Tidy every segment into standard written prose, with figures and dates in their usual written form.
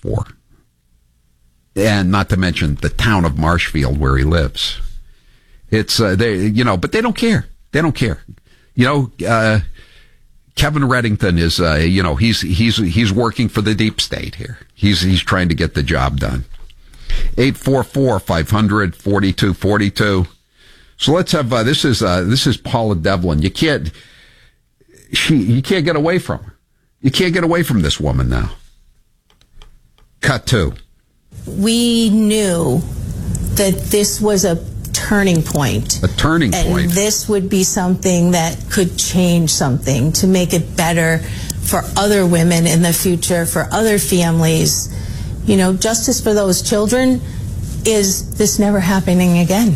for. And not to mention the town of Marshfield where he lives. It's, but they don't care. They don't care. Kevin Reddington is, he's working for the deep state here. He's trying to get the job done. 844-500-4242. So let's have, this is Paula Devlin. You can't get away from her. You can't get away from this woman now. Cut two. We knew that this was a turning point. A turning point. And this would be something that could change something to make it better for other women in the future, for other families. Justice for those children. Is this never happening again?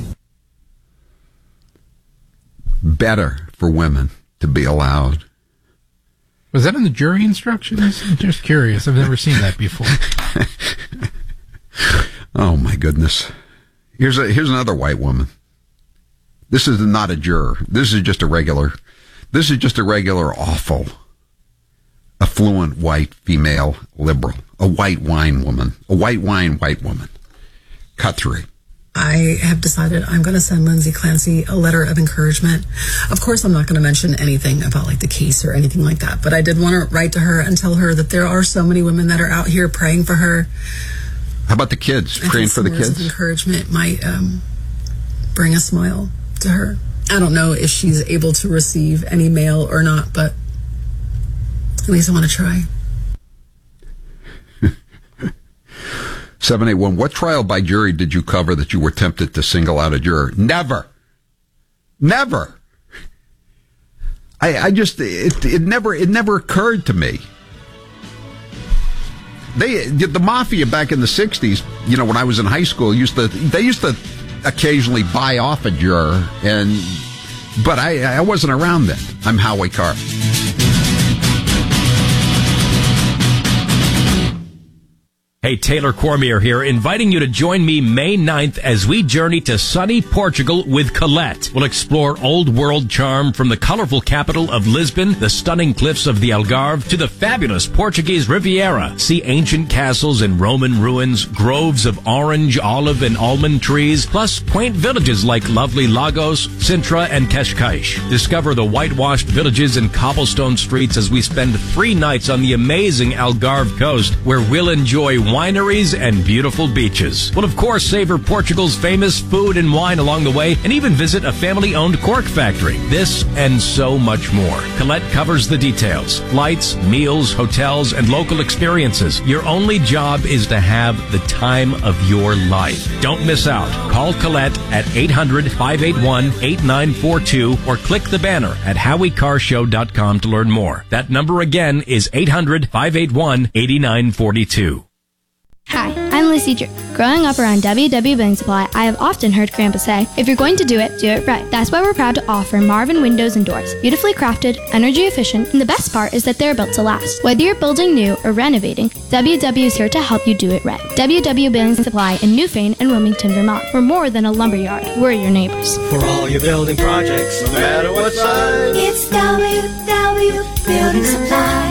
Better for women to be allowed. Was that in the jury instructions? I'm just curious. I've never seen that before. Oh my goodness. Here's another white woman. This is not a juror. This is just a regular awful, affluent white female liberal. A white wine woman. A white woman. Cut three. I have decided I'm going to send Lindsay Clancy a letter of encouragement. Of course, I'm not going to mention anything about the case or anything like that, but I did want to write to her and tell her that there are so many women that are out here praying for her. How about the kids? Praying for the kids? Words of encouragement might bring a smile to her. I don't know if she's able to receive any mail or not, but at least I want to try. 781, what trial by jury did you cover that you were tempted to single out a juror? Never. It never occurred to me. The mafia back in the 60s, when I was in high school, they used to occasionally buy off a juror, but I wasn't around then. I'm Howie Carr. Hey, Taylor Cormier here, inviting you to join me May 9th as we journey to sunny Portugal with Colette. We'll explore old world charm from the colorful capital of Lisbon, the stunning cliffs of the Algarve, to the fabulous Portuguese Riviera. See ancient castles and Roman ruins, groves of orange, olive, and almond trees, plus quaint villages like lovely Lagos, Sintra, and Cascais. Discover the whitewashed villages and cobblestone streets as we spend 3 nights on the amazing Algarve coast, where we'll enjoy wineries and beautiful beaches. We'll of course savor Portugal's famous food and wine along the way, and even visit a family-owned cork factory. This and so much more. Colette covers the details. Flights, meals, hotels, and local experiences. Your only job is to have the time of your life. Don't miss out. Call Colette at 800-581-8942 or click the banner at HowieCarShow.com to learn more. That number again is 800-581-8942. Hi, I'm Lucy Drew. Growing up around W.W. Building Supply, I have often heard Grandpa say, if you're going to do it right. That's why we're proud to offer Marvin Windows and Doors. Beautifully crafted, energy efficient, and the best part is that they're built to last. Whether you're building new or renovating, W.W. is here to help you do it right. W.W. Building Supply in Newfane and Wilmington, Vermont. We're more than a lumberyard. We're your neighbors. For all your building projects, no matter what size, it's W.W. Building Supply.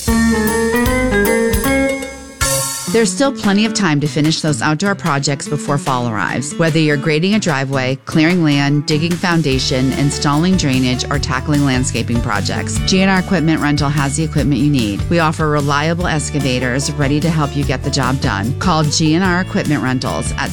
There's still plenty of time to finish those outdoor projects before fall arrives. Whether you're grading a driveway, clearing land, digging foundation, installing drainage, or tackling landscaping projects, GNR Equipment Rental has the equipment you need. We offer reliable excavators ready to help you get the job done. Call GNR Equipment Rentals at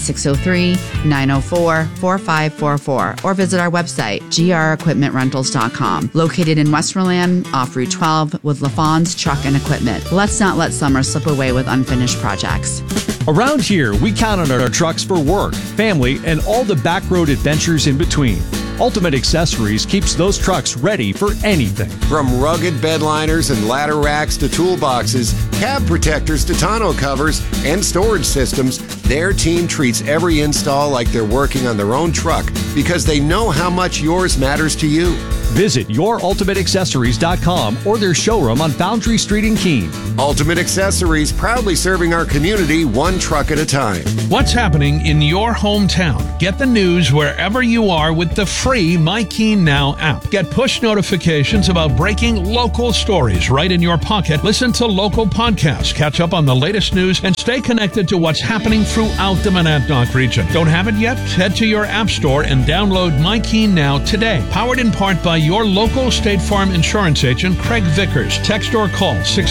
603-904-4544 or visit our website, grequipmentrentals.com. Located in Westmoreland, off Route 12, with LaFawn's Truck and Equipment. Let's not let summer slip away with unfinished projects. Around here, we count on our trucks for work, family, and all the back road adventures in between. Ultimate Accessories keeps those trucks ready for anything. From rugged bed liners and ladder racks to toolboxes, cab protectors to tonneau covers, and storage systems, their team treats every install like they're working on their own truck because they know how much yours matters to you. Visit yourultimateaccessories.com or their showroom on Foundry Street in Keene. Ultimate Accessories, proudly serving our community one truck at a time. What's happening in your hometown? Get the news wherever you are with the free My Keene Now app. Get push notifications about breaking local stories right in your pocket. Listen to local podcasts, catch up on the latest news, and stay connected to what's happening throughout the Monadnock region. Don't have it yet? Head to your app store and download My Keene Now today. Powered in part by your local State Farm insurance agent, Craig Vickers. Text or call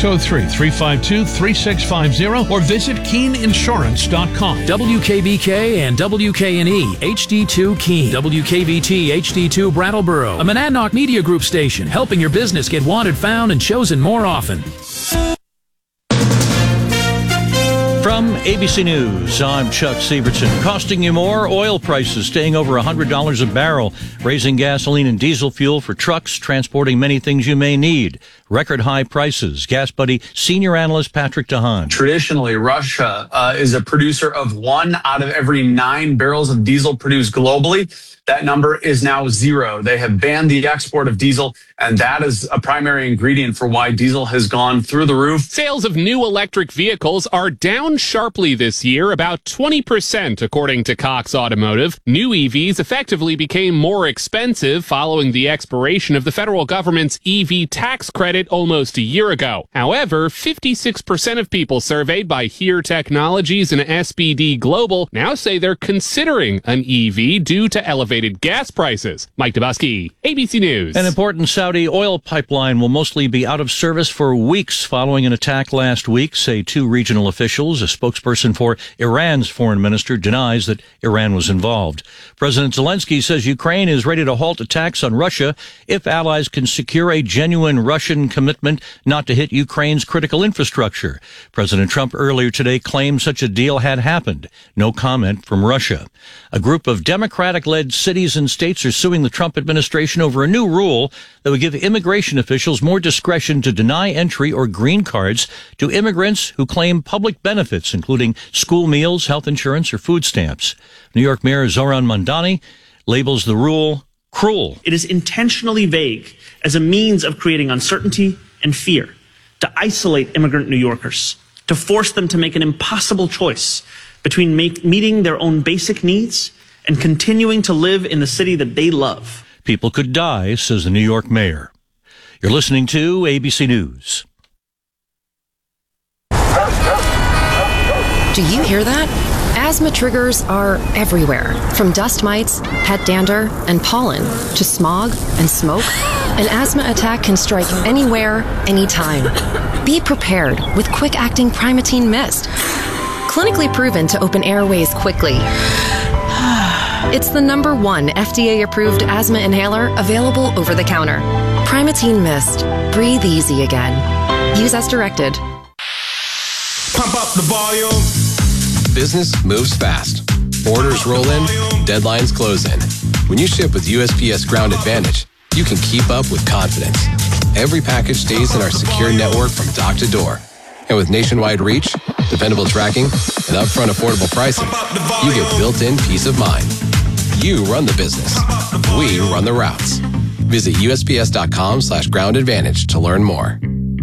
603-352-3650 or visit KeeneInsurance.com. WKBK and WKNE HD2 Keene. WKBT HD2 Brattleboro. A Monadnock Media Group station, helping your business get wanted, found, and chosen more often. From ABC News, I'm Chuck Sievertson. Costing you more, oil prices staying over $100 a barrel, raising gasoline and diesel fuel for trucks transporting many things you may need. Record high prices. Gas Buddy senior analyst Patrick DeHaan. Traditionally, Russia is a producer of 1 out of every 9 barrels of diesel produced globally. That number is now 0. They have banned the export of diesel, and that is a primary ingredient for why diesel has gone through the roof. Sales of new electric vehicles are down sharply this year, about 20%, according to Cox Automotive. New EVs effectively became more expensive following the expiration of the federal government's EV tax credit almost a year ago. However, 56% of people surveyed by HERE Technologies and SBD Global now say they're considering an EV due to elevated gas prices. Mike Dubosky, ABC News. An important Saudi oil pipeline will mostly be out of service for weeks following an attack last week, say 2 regional officials. A spokesperson for Iran's foreign minister denies that Iran was involved. President Zelensky says Ukraine is ready to halt attacks on Russia if allies can secure a genuine Russian commitment not to hit Ukraine's critical infrastructure. President Trump earlier today claimed such a deal had happened. No comment from Russia. A group of Democratic-led cities and states are suing the Trump administration over a new rule that would give immigration officials more discretion to deny entry or green cards to immigrants who claim public benefits, including school meals, health insurance, or food stamps. New York Mayor Zohran Mamdani labels the rule cruel. It is intentionally vague as a means of creating uncertainty and fear, to isolate immigrant New Yorkers, to force them to make an impossible choice between meeting their own basic needs and continuing to live in the city that they love. People could die, says the New York mayor. You're listening to ABC News. Do you hear that? Asthma triggers are everywhere, from dust mites, pet dander, and pollen, to smog and smoke. An asthma attack can strike anywhere, anytime. Be prepared with quick-acting Primatene Mist. Clinically proven to open airways quickly. It's the #1 FDA-approved asthma inhaler available over the counter. Primatene Mist. Breathe easy again. Use as directed. Pump up the volume. Business moves fast. Orders roll in, deadlines close in. When you ship with USPS Ground Advantage, you can keep up with confidence. Every package stays in our secure network from dock to door. And with nationwide reach, dependable tracking, and upfront affordable pricing, you get built-in peace of mind. You run the business. We run the routes. Visit USPS.com/Ground Advantage to learn more.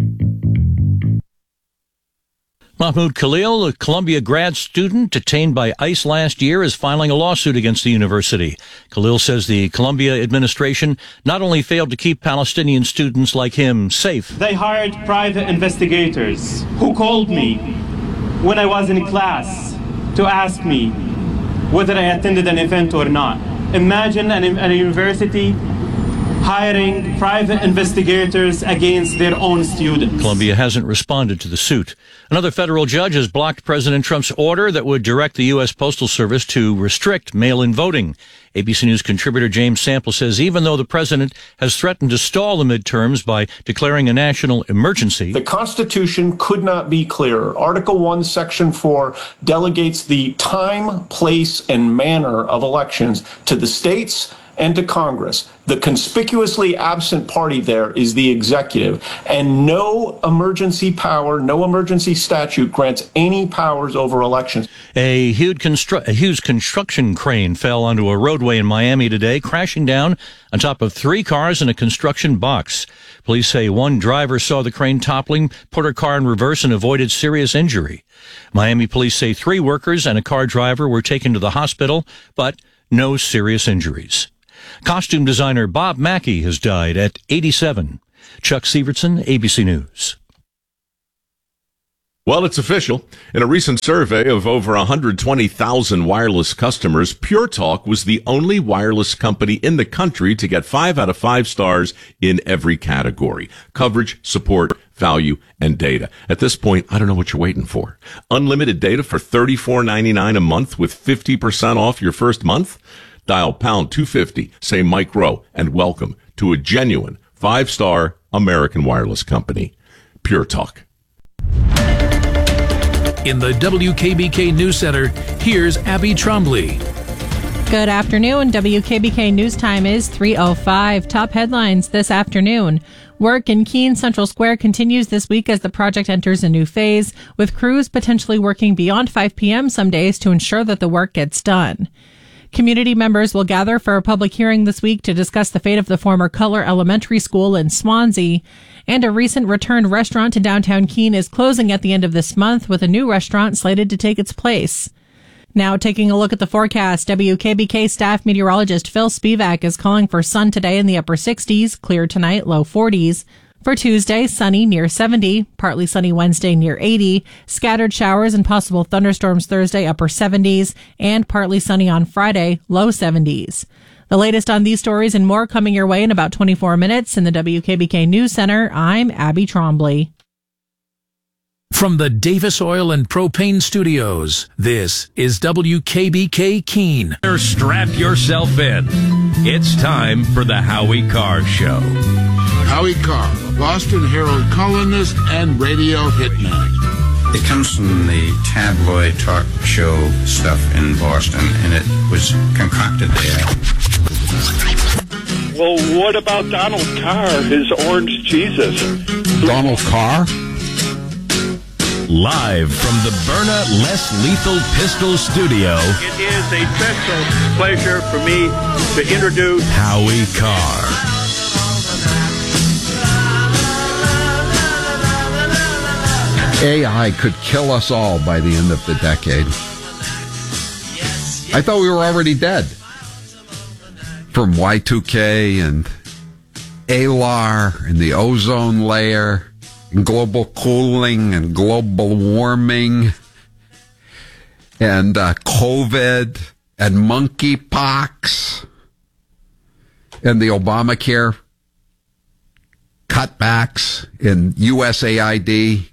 Mahmoud Khalil, a Columbia grad student detained by ICE last year, is filing a lawsuit against the university. Khalil says the Columbia administration not only failed to keep Palestinian students like him safe. They hired private investigators who called me when I was in class to ask me whether I attended an event or not. Imagine a university hiring private investigators against their own students. Columbia hasn't responded to the suit. Another federal judge has blocked President Trump's order that would direct the U.S. Postal Service to restrict mail-in voting. ABC News contributor James Sample says even though the president has threatened to stall the midterms by declaring a national emergency, the Constitution could not be clearer. Article 1, Section 4 delegates the time, place, and manner of elections to the states and to Congress. The conspicuously absent party there is the executive, and no emergency power, no emergency statute grants any powers over elections. A huge construction crane fell onto a roadway in Miami today, crashing down on top of 3 cars in a construction box. Police say one driver saw the crane toppling, put her car in reverse, and avoided serious injury. Miami police say 3 workers and a car driver were taken to the hospital, but no serious injuries. Costume designer Bob Mackie has died at 87. Chuck Sievertson, ABC News. Well, it's official. In a recent survey of over 120,000 wireless customers, Pure Talk was the only wireless company in the country to get 5 out of 5 stars in every category: coverage, support, value, and data. At this point, I don't know what you're waiting for. Unlimited data for $34.99 a month with 50% off your first month? Dial pound 250, say Mike Rowe, and welcome to a genuine 5-star American wireless company. Pure Talk. In the WKBK News Center, here's Abby Trombley. Good afternoon. WKBK News Time is 3:05. Top headlines this afternoon. Work in Keene Central Square continues this week as the project enters a new phase, with crews potentially working beyond 5 p.m. some days to ensure that the work gets done. Community members will gather for a public hearing this week to discuss the fate of the former Color Elementary School in Swansea. And a recent returned restaurant to downtown Keene is closing at the end of this month, with a new restaurant slated to take its place. Now taking a look at the forecast, WKBK staff meteorologist Phil Spivak is calling for sun today in the upper 60s, clear tonight, low 40s. For Tuesday, sunny near 70, partly sunny Wednesday near 80, scattered showers and possible thunderstorms Thursday, upper 70s, and partly sunny on Friday, low 70s. The latest on these stories and more coming your way in about 24 minutes in the WKBK News Center. I'm Abby Trombley. From the Davis Oil and Propane Studios, this is WKBK Keene. Strap yourself in. It's time for the Howie Carr Show. Howie Carr, Boston Herald columnist and radio hitman. It comes from the tabloid talk show stuff in Boston, and it was concocted there. Well, what about Donald Carr, his orange Jesus? Donald Carr? Live from the Byrna Less Lethal Pistol Studio. It is a special pleasure for me to introduce Howie Carr. AI could kill us all by the end of the decade. I thought we were already dead. From Y2K and ALAR and the ozone layer and global cooling and global warming and COVID and monkeypox and the Obamacare cutbacks in USAID,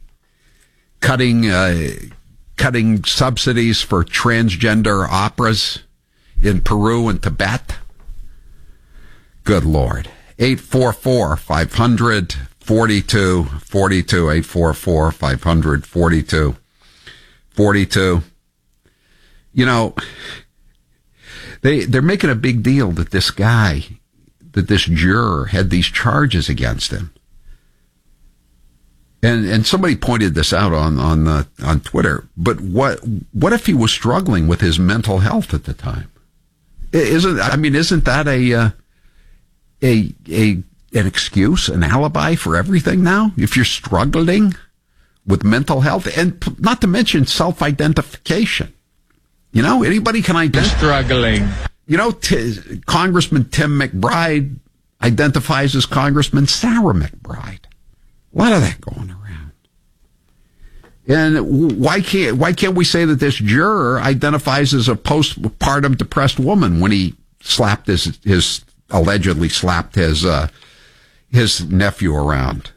cutting subsidies for transgender operas in Peru and Tibet. Good Lord. 844-500-4242. 844-500-4242. You know, they're making a big deal that this guy, that this juror had these charges against him. And somebody pointed this out on Twitter. But what if he was struggling with his mental health at the time? Isn't that an excuse, an alibi for everything now? If you're struggling with mental health, and not to mention self-identification. You know, anybody can identify. Struggling. You know, Congressman Tim McBride identifies as Congressman Sarah McBride. A lot of that going around. And why can't we say that this juror identifies as a postpartum depressed woman when he slapped allegedly slapped his nephew around?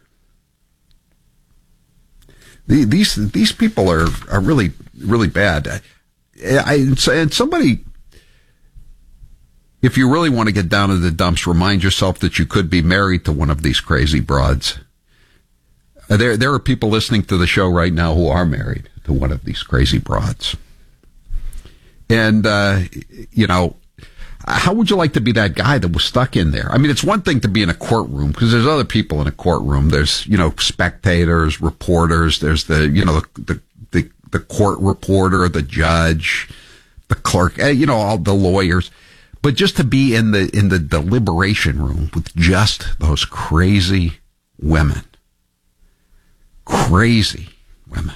These people are really, really bad. And somebody, if you really want to get down to the dumps, remind yourself that you could be married to one of these crazy broads. There are people listening to the show right now who are married to one of these crazy broads. And, How would you like to be that guy that was stuck in there? I mean, it's one thing to be in a courtroom because there's other people in a courtroom. There's, spectators, reporters. There's the court reporter, the judge, the clerk, all the lawyers. But just to be in the deliberation room with just those crazy women. Crazy women.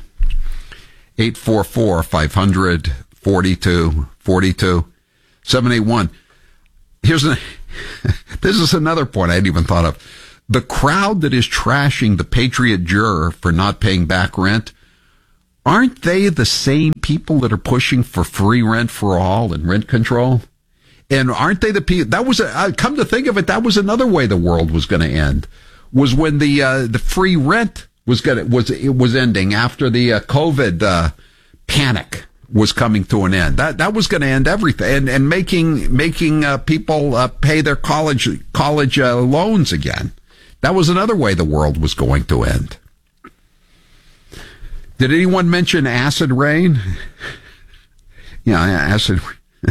844-500-4242. 781. This is another point I hadn't even thought of. The crowd that is trashing the Patriot juror for not paying back rent, aren't they the same people that are pushing for free rent for all and rent control? And aren't they the people that was come to think of it, that was another way the world was going to end, was when the free rent was ending after the COVID panic was coming to an end. That was going to end everything, and making people pay their college loans again. That was another way the world was going to end. Did anyone mention acid rain? Yeah, acid.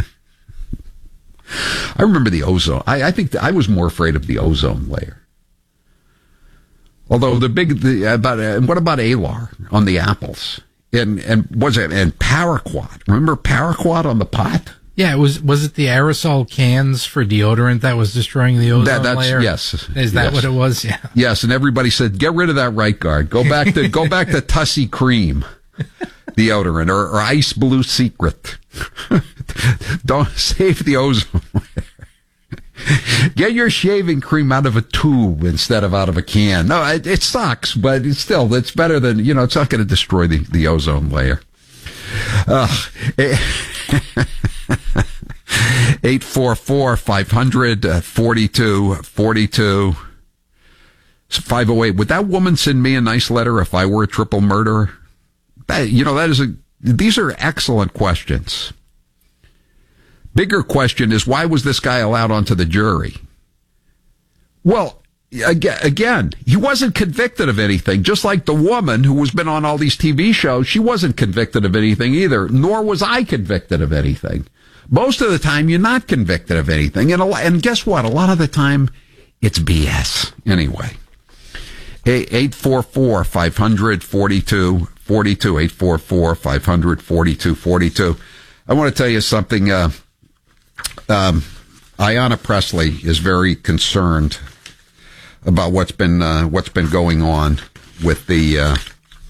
I remember the ozone. I think I was more afraid of the ozone layer. Although what about Alar on the apples? And paraquat? Remember paraquat on the pot? Yeah, was it the aerosol cans for deodorant that was destroying the ozone layer? Yes. Is that what it was? Yeah. Yes, and everybody said, get rid of that right guard. Go back to Tussie Cream deodorant or Ice Blue Secret. Don't save the ozone layer. Get your shaving cream out of a tube instead of out of a can. No, it sucks, but it's better than, it's not going to destroy the ozone layer. 844-500-4242. 508. Would that woman send me a nice letter if I were a triple murderer? These are excellent questions. Bigger question is, why was this guy allowed onto the jury? Well, again, he wasn't convicted of anything. Just like the woman who has been on all these TV shows, she wasn't convicted of anything either, nor was I convicted of anything. Most of the time, you're not convicted of anything. And guess what? A lot of the time, it's BS. Anyway, 844-500-4242, 844-500-4242. I want to tell you something. Ayanna Pressley is very concerned about what's been going on with the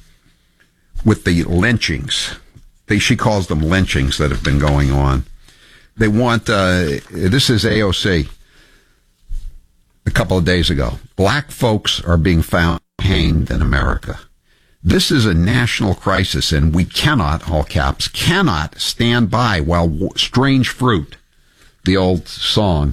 lynchings. She calls them lynchings that have been going on. They want this is AOC. A couple of days ago, black folks are being found hanged in America. This is a national crisis, and we cannot, all caps, cannot stand by while strange fruit, the old song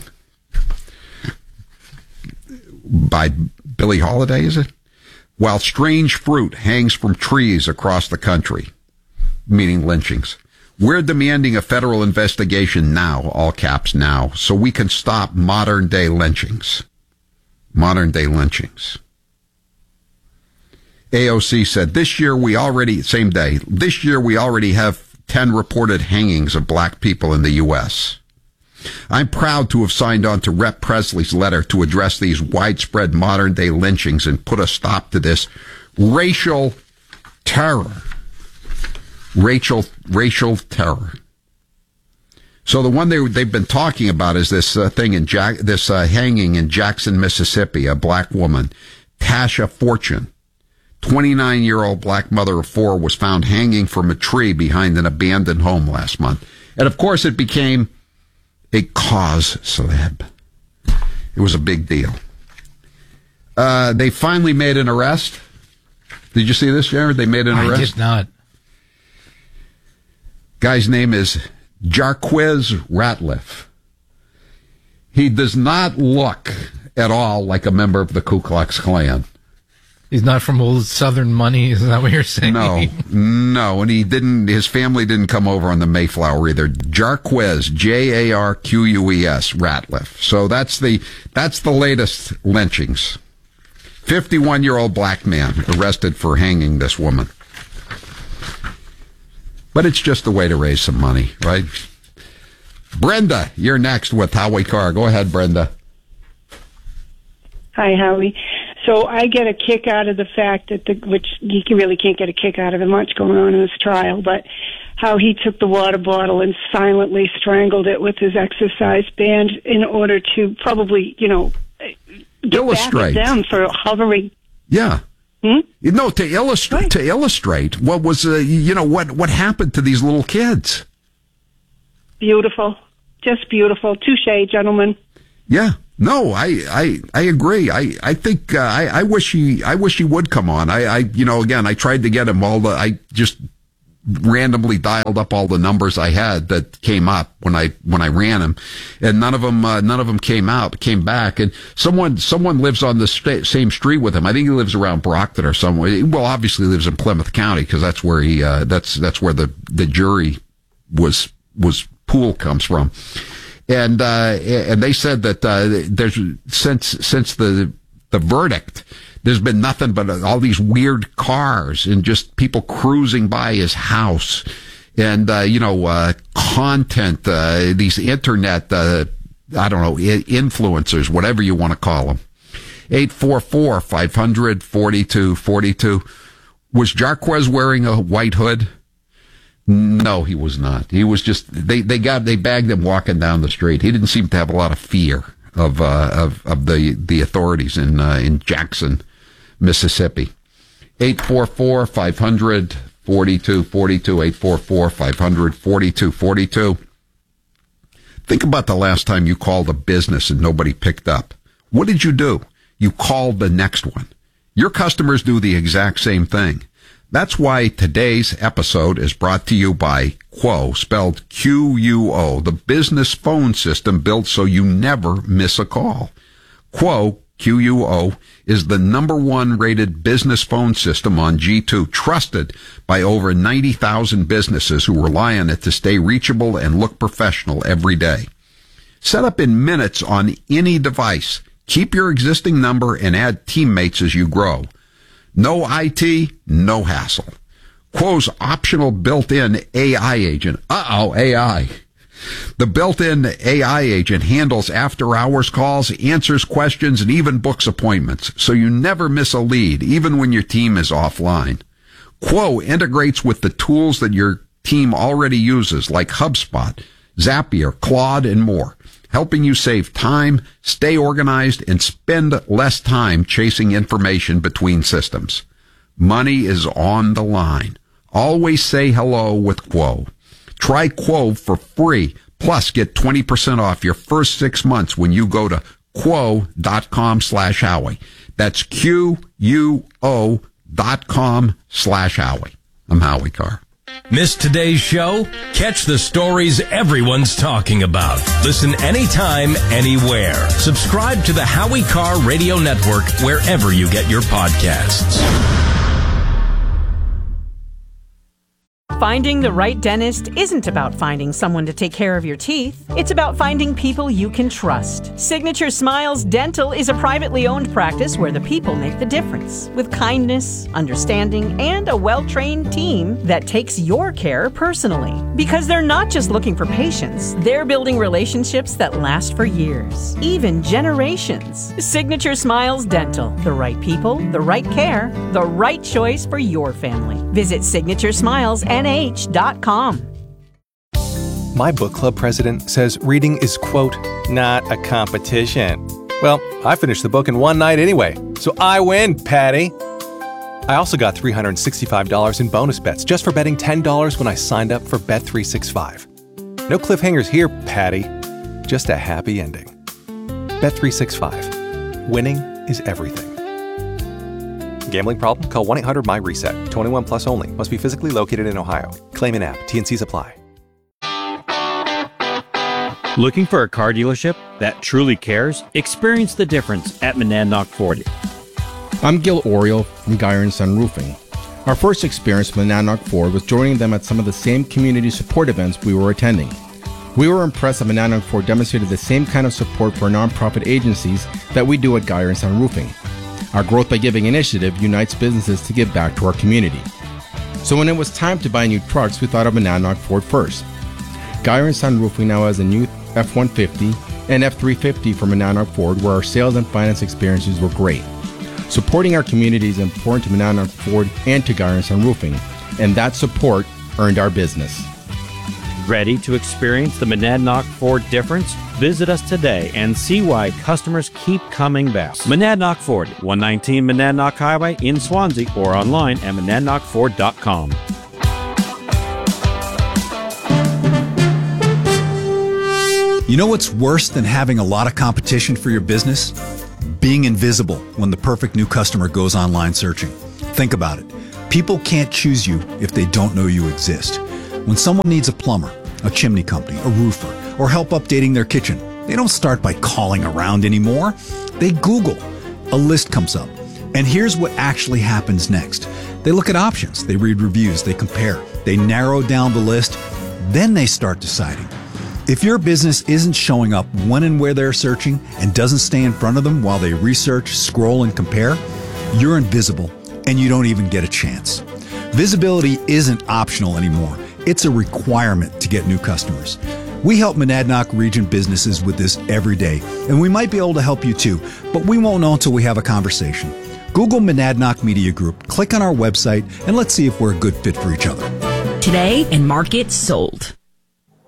by Billie Holiday, is it? While strange fruit hangs from trees across the country, meaning lynchings. We're demanding a federal investigation now, all caps now, so we can stop modern day lynchings. Modern day lynchings. AOC said, this year we already have 10 reported hangings of black people in the U.S. I'm proud to have signed on to Rep. Presley's letter to address these widespread modern-day lynchings and put a stop to this racial terror. Racial terror. So the one they've been talking about is this hanging in Jackson, Mississippi. A black woman, Tasha Fortune, 29-year-old black mother of four, was found hanging from a tree behind an abandoned home last month. And of course, it became a cause celeb. It was a big deal. They finally made an arrest. Did you see this, Jared? They made an arrest? I did not. Guy's name is Jarquiz Ratliff. He does not look at all like a member of the Ku Klux Klan. He's not from old Southern money, is that what you're saying? No, and his family didn't come over on the Mayflower either. Jarquiz, Jarquez, Ratliff. So that's the latest lynchings. 51-year-old black man arrested for hanging this woman. But it's just a way to raise some money, right? Brenda, you're next with Howie Carr. Go ahead, Brenda. Hi, Howie. So I get a kick out of the fact that, which you really can't get a kick out of it much going on in this trial, but how he took the water bottle and silently strangled it with his exercise band in order to probably, illustrate back at them for hovering. Yeah. No, to illustrate what was, what happened to these little kids. Beautiful. Just beautiful. Touche, gentlemen. Yeah. No, I agree. I think, I wish he would come on. Again, I tried to get him I just randomly dialed up all the numbers I had that came up when I ran him, and none of them came back. And someone lives on the same street with him. I think he lives around Brockton or somewhere. Well, obviously lives in Plymouth County because that's where that's where the jury was pool comes from. And they said that there's since the verdict, there's been nothing but all these weird cars and just people cruising by his house, and content, these internet, influencers, whatever you want to call them. 844-500-4242. Was Jarquez wearing a white hood? No, he was not. He was just, they bagged him walking down the street. He didn't seem to have a lot of fear of the authorities in Jackson, Mississippi. 844-500-4242, 844-500-4242. Think about the last time you called a business and nobody picked up. What did you do? You called the next one. Your customers do the exact same thing. That's why today's episode is brought to you by Quo, spelled Quo, the business phone system built so you never miss a call. Quo, Quo, is the #1 rated business phone system on G2, trusted by over 90,000 businesses who rely on it to stay reachable and look professional every day. Set up in minutes on any device. Keep your existing number and add teammates as you grow. No IT, no hassle. Quo's optional built-in AI agent. AI. The built-in AI agent handles after-hours calls, answers questions, and even books appointments, so you never miss a lead, even when your team is offline. Quo integrates with the tools that your team already uses, like HubSpot, Zapier, Claude, and more, helping you save time, stay organized, and spend less time chasing information between systems. Money is on the line. Always say hello with Quo. Try Quo for free, plus get 20% off your first 6 months when you go to quo.com/Howie. That's QUO.com/Howie. I'm Howie Carr. Missed today's show? Catch the stories everyone's talking about. Listen anytime, anywhere. Subscribe to the Howie Carr Radio Network wherever you get your podcasts. Finding the right dentist isn't about finding someone to take care of your teeth. It's about finding people you can trust. Signature Smiles Dental is a privately owned practice where the people make the difference, with kindness, understanding, and a well-trained team that takes your care personally. Because they're not just looking for patients, they're building relationships that last for years, even generations. Signature Smiles Dental. The right people, the right care, the right choice for your family. Visit SignatureSmilesNH.com. My book club president says reading is, quote, not a competition. Well, I finished the book in one night anyway, so I win, Patty. I also got $365 in bonus bets just for betting $10 when I signed up for Bet365. No cliffhangers here, Patty. Just a happy ending. Bet365. Winning is everything. Gambling problem? Call 1-800-MY-RESET. 21 plus only. Must be physically located in Ohio. Claim in app. T&Cs apply. Looking for a car dealership that truly cares? Experience the difference at Monadnock Ford. I'm Gil Oriole from Geyer & Son Roofing. Our first experience with Monadnock Ford was joining them at some of the same community support events we were attending. We were impressed that Monadnock Ford demonstrated the same kind of support for nonprofit agencies that we do at Geyer & Son Roofing. Our Growth by Giving initiative unites businesses to give back to our community. So when it was time to buy new trucks, we thought of Monadnock Ford first. Geyer & Son Roofing now has a new F-150 and F-350 from Monadnock Ford, where our sales and finance experiences were great. Supporting our community is important to Monadnock Ford and to Geyer & Son Roofing, and that support earned our business. Ready to experience the Monadnock Ford difference? Visit us today and see why customers keep coming back. Monadnock Ford, 119 Monadnock Highway in Swansea, or online at monadnockford.com. You know what's worse than having a lot of competition for your business? Being invisible when the perfect new customer goes online searching. Think about it. People can't choose you if they don't know you exist. When someone needs a plumber, a chimney company, a roofer, or help updating their kitchen, they don't start by calling around anymore. They Google. A list comes up. And here's what actually happens next. They look at options, they read reviews, they compare, they narrow down the list, then they start deciding. If your business isn't showing up when and where they're searching and doesn't stay in front of them while they research, scroll, and compare, you're invisible and you don't even get a chance. Visibility isn't optional anymore. It's a requirement to get new customers. We help Monadnock region businesses with this every day, and we might be able to help you too, but we won't know until we have a conversation. Google Monadnock Media Group, click on our website, and let's see if we're a good fit for each other. Today in Market Sold.